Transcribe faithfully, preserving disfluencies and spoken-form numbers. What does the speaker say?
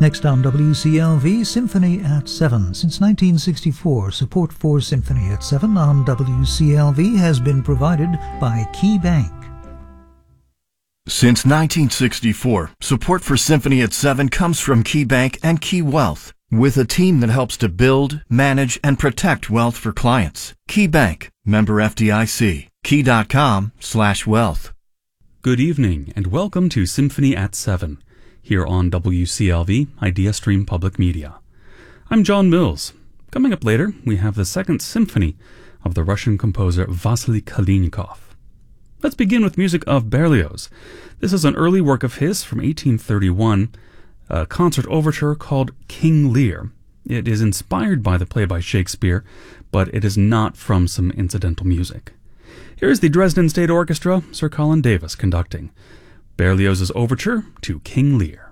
Next on W C L V, Symphony at seven. Since nineteen sixty-four, support for Symphony at seven on W C L V has been provided by KeyBank. Since nineteen sixty-four, support for Symphony at seven comes from KeyBank and Key Wealth, with a team that helps to build, manage, and protect wealth for clients. KeyBank, member F D I C, key.com slash wealth. Good evening, and welcome to Symphony at seven, here on W C L V, IdeaStream Public Media. I'm John Mills. Coming up later, we have the Second Symphony of the Russian composer Vasily Kalinikov. Let's begin with music of Berlioz. This is an early work of his from eighteen thirty-one, a concert overture called King Lear. It is inspired by the play by Shakespeare, but it is not from some incidental music. Here is the Dresden State Orchestra, Sir Colin Davis conducting Berlioz's overture to King Lear.